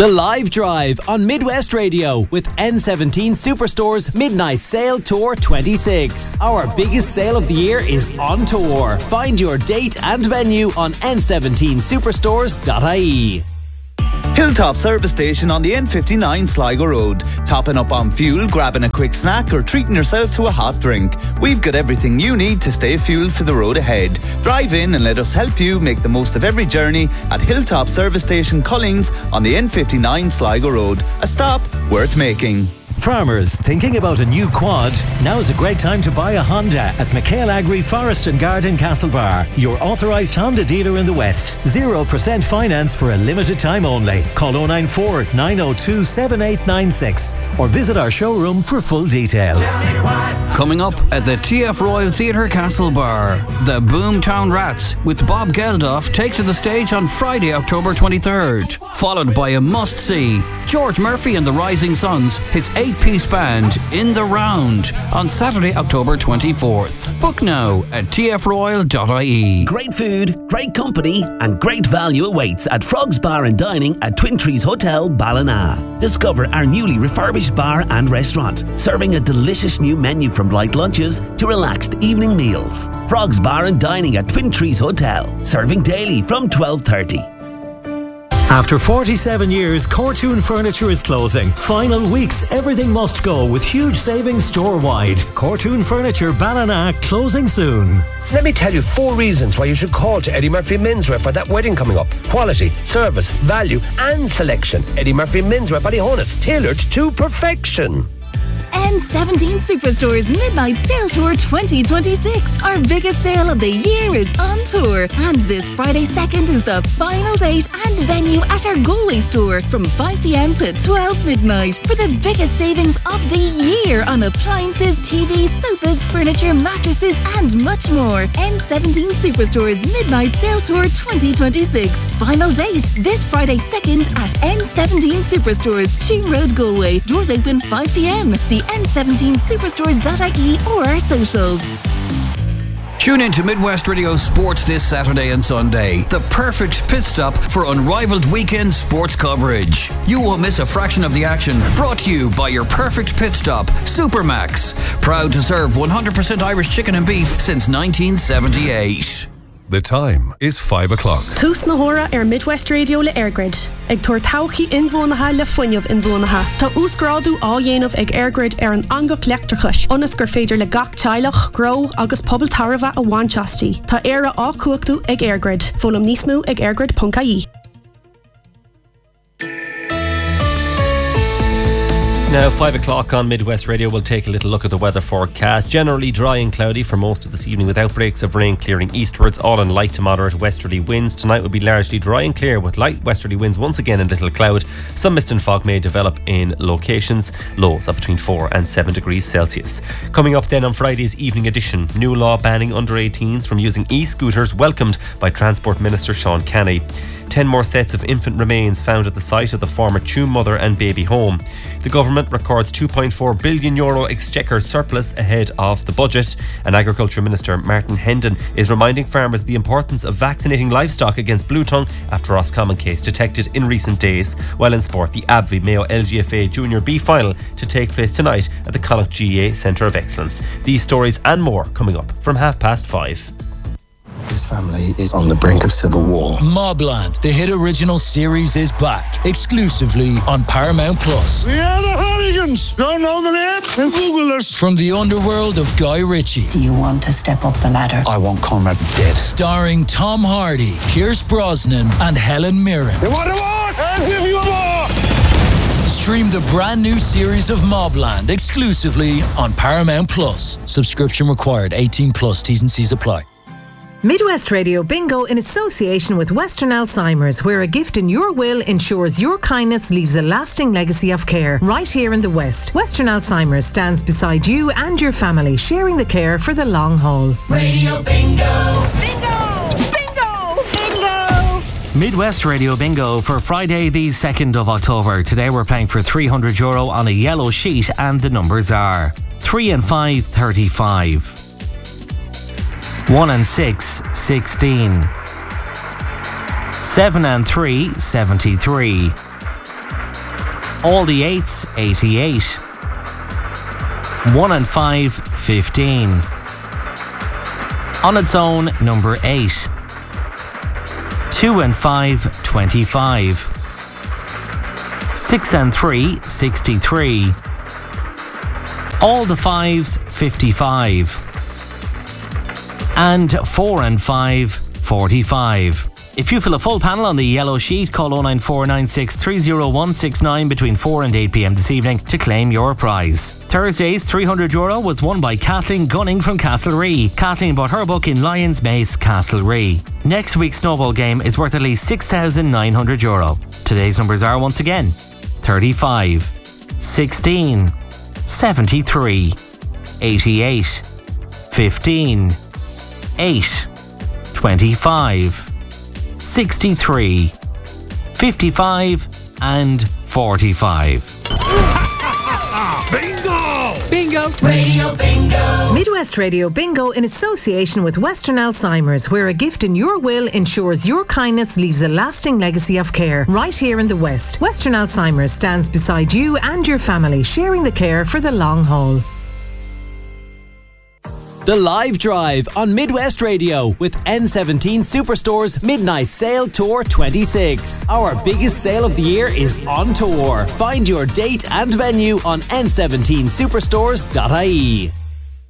The Live Drive on Midwest Radio with N17 Superstore's Midnight Sale Tour 26. Our biggest sale of the year is on tour. Find your date and venue on n17superstores.ie. Hilltop Service Station on the N59 Sligo Road. Topping up on fuel, grabbing a quick snack or treating yourself to a hot drink. We've got everything you need to stay fueled for the road ahead. Drive in and let us help you make the most of every journey at Hilltop Service Station Cullings on the N59 Sligo Road. A stop worth making. Farmers thinking about a new quad? Now is a great time to buy a Honda at McHale Agri Forest and Garden Castlebar, your authorised Honda dealer in the West. 0% finance for a limited time only. Call 094 902 7896 or visit our showroom for full details. Coming up at the TF Royal Theatre Castlebar, the Boomtown Rats with Bob Geldof take to the stage on Friday, October 23rd, followed by a must-see, George Murphy and the Rising Suns, his 8-piece band, In the Round, on Saturday, October 24th. Book now at tfroyal.ie. Great food, great company, and great value awaits at Frog's Bar and Dining at Twin Trees Hotel, Ballina. Discover our newly refurbished bar and restaurant, serving a delicious new menu from light lunches to relaxed evening meals. Frog's Bar and Dining at Twin Trees Hotel, serving daily from 12:30. After 47 years, Cortoon Furniture is closing. Final weeks, everything must go with huge savings store-wide. Cortoon Furniture Ballina closing soon. Let me tell you 4 reasons why you should call to Eddie Murphy Menswear for that wedding coming up. Quality, service, value and selection. Eddie Murphy Menswear Ballyhonus, tailored to perfection. N17 Superstore's Midnight Sale Tour 2026. Our biggest sale of the year is on tour. And this Friday 2nd is the final date and venue at our Galway store from 5pm to 12 midnight for the biggest savings of the year on appliances, TVs, sofas, furniture, mattresses and much more. N17 Superstore's Midnight Sale Tour 2026. Final date this Friday 2nd at N17 Superstores, Tuam Road, Galway. Doors open 5pm. See n17superstores.ie or our socials. Tune in to Midwest Radio Sports this Saturday and Sunday. The perfect pit stop for unrivaled weekend sports coverage. You won't miss a fraction of the action. Brought to you by your perfect pit stop, Supermax. Proud to serve 100% Irish chicken and beef since 1978. The time is 5 o'clock. Tús na hora Midwest Radio le Airgrid. Ag tuair tauchaí inmhónatha le fuinneamh inmhónatha. Tá úsgrádu á dhéanamh ag Airgrid an angach leachtarchais. Ionas gur féidir le gach teilech, grow agus pobl tarva a bhainteastí. Tá éire á cuachtaú ag Airgrid. Fólam níos mó ag airgrid.ie. Now 5 o'clock on Midwest Radio, we'll take a little look at the weather forecast. Generally dry and cloudy for most of this evening with outbreaks of rain clearing eastwards, all in light to moderate westerly winds. Tonight will be largely dry and clear with light westerly winds once again in little cloud. Some mist and fog may develop in locations. Lows of between 4 and 7 degrees Celsius. Coming up then on Friday's evening edition, new law banning under 18s from using e-scooters welcomed by Transport Minister Sean Kenny. 10 more sets of infant remains found at the site of the former Tuam mother and baby home. The government records €2.4 billion exchequer surplus ahead of the budget. And Agriculture Minister Martin Hendon is reminding farmers of the importance of vaccinating livestock against blue tongue after Roscommon case detected in recent days. While in sport, the AbbVie Mayo LGFA Junior B final to take place tonight at the Connacht GAA Centre of Excellence. These stories and more coming up from 5:30. This family is on the brink of civil war. Mobland, the hit original series, is back exclusively on Paramount Plus. We are the Hooligans. Don't know the name? Then Google us. From the underworld of Guy Ritchie. Do you want to step up the ladder? I want Conrad dead. Starring Tom Hardy, Pierce Brosnan, and Helen Mirren. You want a war? I'll give you a war. Stream the brand new series of Mobland exclusively on Paramount Plus. Subscription required. 18 plus. T's and C's apply. Midwest Radio Bingo in association with Western Alzheimer's, where a gift in your will ensures your kindness leaves a lasting legacy of care right here in the West. Western Alzheimer's stands beside you and your family, sharing the care for the long haul. Radio Bingo! Bingo! Bingo! Bingo! Midwest Radio Bingo for Friday the 2nd of October. Today we're playing for €300 on a yellow sheet and the numbers are 3 and 5, 35. 1 and 6, 16. 7 and 3, 73. All the 8s, 88. 1 and 5, 15. On its own, number 8. 2 and 5, 25. 6 and 3, 63. All the 5s, 55. And 4 and 5, 45. If you fill a full panel on the yellow sheet, call 09496 30169 between 4 and 8 p.m. this evening to claim your prize. Thursday's €300 was won by Kathleen Gunning from Castlerea. Kathleen bought her book in Lyons Mace, Castlerea. Next week's snowball game is worth at least €6,900. Today's numbers are once again 35, 16, 73, 88, 15, 8, 25, 63, 55 and 45. Bingo! Bingo! Radio Bingo! Midwest Radio Bingo in association with Western Alzheimer's, where a gift in your will ensures your kindness leaves a lasting legacy of care right here in the West. Western Alzheimer's stands beside you and your family, sharing the care for the long haul. The Live Drive on Midwest Radio with N17 Superstore's Midnight Sale Tour 26. Our biggest sale of the year is on tour. Find your date and venue on n17superstores.ie.